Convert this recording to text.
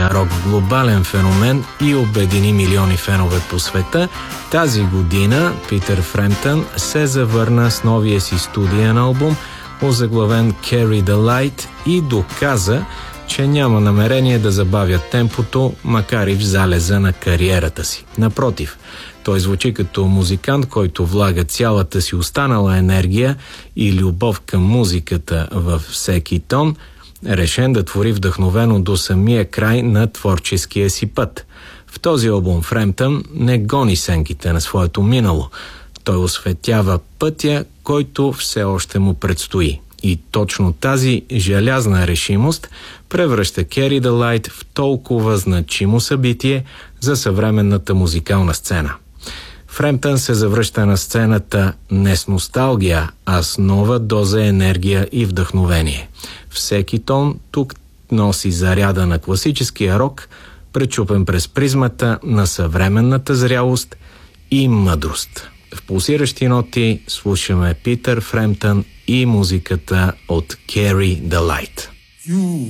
британския рок глобален феномен и обедини милиони фенове по света, тази година Питър Фремптън се завърна с новия си студиен албум, озаглавен Carry the Light, и доказа, че няма намерение да забавя темпото, макар и в залеза на кариерата си. Напротив, той звучи като музикант, който влага цялата си останала енергия и любов към музиката във всеки тон, решен да твори вдъхновено до самия край на творческия си път. В този албум Фремптън не гони сенките на своето минало. Той осветява пътя, който все още му предстои. И точно тази желязна решимост превръща Carry the Light в толкова значимо събитие за съвременната музикална сцена. Фремптън се завръща на сцената не с носталгия, а с нова доза енергия и вдъхновение. Всеки тон тук носи заряда на класическия рок, пречупен през призмата на съвременната зрялост и мъдрост. В пулсиращи ноти слушаме Питър Фремптън и музиката от Carry the Light.